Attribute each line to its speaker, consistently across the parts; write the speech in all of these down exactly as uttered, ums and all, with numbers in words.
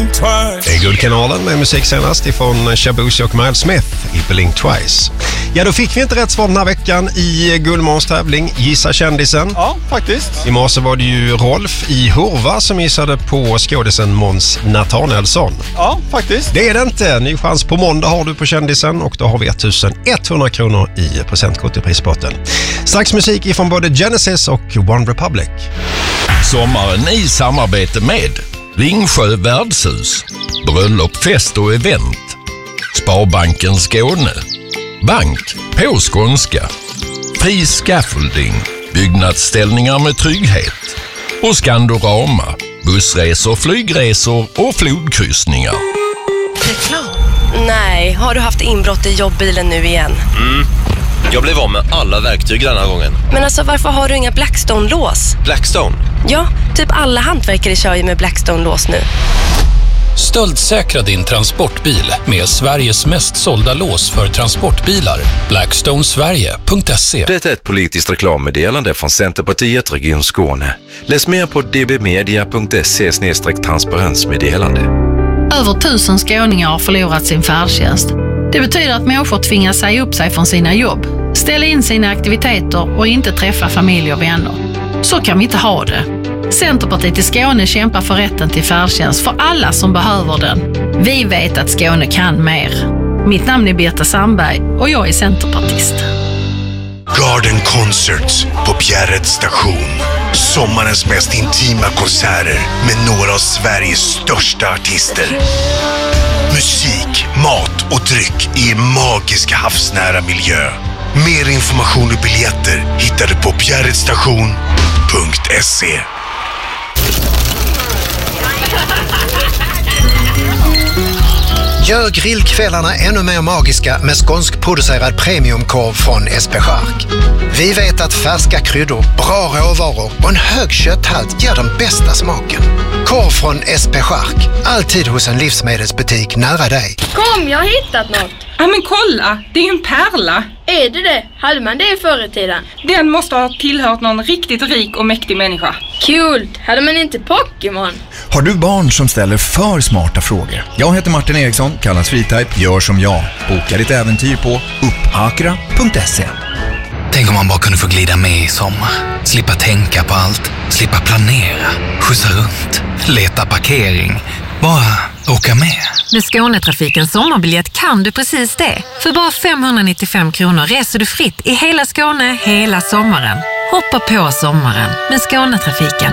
Speaker 1: blink twice.
Speaker 2: Det är Guldkanalen med musik senast ifrån Shabuzi och Miles Smith i Blink Twice. Ja, då fick vi inte rätt svar den här veckan i Guldmåns tävling Gissa kändisen.
Speaker 3: Ja, faktiskt.
Speaker 2: I morse var det ju Rolf i Hurva som gissade på skådisen Måns Nathanaelsson.
Speaker 3: Ja, faktiskt.
Speaker 2: Det är det inte. Ny chans på måndag har du på kändisen och då har vi etthundra kronor i presentkort i prispotten. Strax musik ifrån både Genesis och One Republic.
Speaker 4: Sommaren i samarbete med Ringsjö värdshus, bröllop, fest och event, Sparbanken Skåne, Bank på skånska, Fri Scaffolding, byggnadsställningar med trygghet och Skandorama, bussresor, flygresor och flodkryssningar.
Speaker 5: Reklam? Nej, har du haft inbrott i jobbbilen nu igen?
Speaker 6: Mm. Jag blev av med alla verktyg den här gången.
Speaker 5: Men alltså, varför har du inga Blackstone-lås?
Speaker 6: Blackstone?
Speaker 5: Ja, typ alla hantverkare kör ju med Blackstone-lås nu.
Speaker 7: Stöldsäkra din transportbil med Sveriges mest sålda lås för transportbilar. blackstone sverige punkt se.
Speaker 8: Det är ett politiskt reklammeddelande från Centerpartiet Region Skåne. Läs mer på d b media punkt se slash transparensmeddelande.
Speaker 9: Över tusen skåningar har förlorat sin färdtjänst. Det betyder att människor tvingas säga upp sig från sina jobb, ställa in sina aktiviteter och inte träffa familj och vänner. Så kan vi inte ha det. Centerpartiet i Skåne kämpar för rätten till färdtjänst för alla som behöver den. Vi vet att Skåne kan mer. Mitt namn är Birta Sandberg och jag är centerpartist.
Speaker 10: Garden Concerts på Bjärreds station. Sommarens mest intima konserter med några av Sveriges största artister. Musik, mat och dryck i en magisk havsnära miljö. Mer information och biljetter hittar du på bjärredstation punkt se.
Speaker 11: Gör grillkvällarna ännu mer magiska med skånskproducerad premiumkorv från S P Chark. Vi vet att färska kryddor, bra råvaror och en hög kötthalt ger den bästa smaken. Korv från S P Chark, alltid hos en livsmedelsbutik nära dig.
Speaker 12: Kom, jag har hittat något.
Speaker 13: Ja, men kolla, det är ju en pärla.
Speaker 12: Är det det? Hade man det förr i tiden?
Speaker 13: Den måste ha tillhört någon riktigt rik och mäktig människa.
Speaker 12: Kul! Hade man inte Pokémon?
Speaker 14: Har du barn som ställer för smarta frågor? Jag heter Martin Eriksson, kallas Freetype, gör som jag. Boka ditt äventyr på uppakra punkt se.
Speaker 15: Tänk om man bara kunde få glida med i sommar. Slippa tänka på allt, slippa planera, skjutsa runt, leta parkering. Bara åka med.
Speaker 16: Med Skånetrafikens sommarbiljett kan du precis det. För bara femhundranittiofem kronor reser du fritt i hela Skåne hela sommaren. Hoppa på sommaren med Skånetrafiken.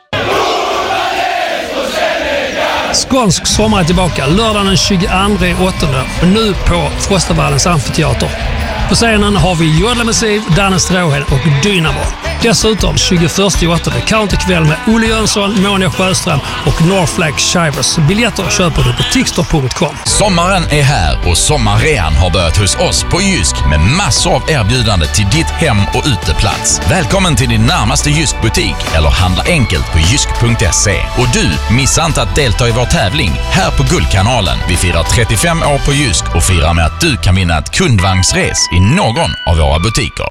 Speaker 17: Skånsk sommar är tillbaka lördagen den tjugoandra åttonde och nu på Frostavallens amfiteater. På scenen har vi Jodla Massiv, Danne Stråhed och Dynamo. Dessutom tjugoförsta åttonde counterkväll med Olle Jönsson, Monia Sjöström och Northflag Shivers. Biljetter köper du på tixter punkt com.
Speaker 4: Sommaren är här och sommarrean har börjat hos oss på Jysk med massor av erbjudande till ditt hem- och uteplats. Välkommen till din närmaste Jysk-butik eller handla enkelt på jysk punkt se. Och du, missa inte att delta i vår tävling här på Guldkanalen. Vi firar trettiofem år på Jysk och firar med att du kan vinna ett kundvagnsres i någon av våra butiker.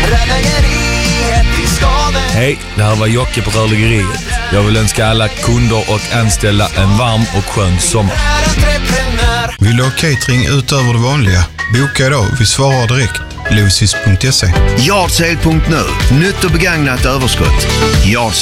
Speaker 18: Hej, det här var Jocke på Rörläggeriet. Jag vill önska alla kunder och anställda en varm och skön sommar.
Speaker 19: Vill du ha catering utöver det vanliga? Boka idag, vi svarar direkt. Lucis punkt se.
Speaker 20: Yardsale punkt nu. Nytt och begagnat överskott. Yardsale.